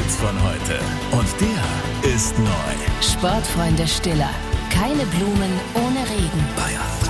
Hits von heute. Und der ist neu. Sportfreunde Stiller. Keine Blumen ohne Regen. Bayern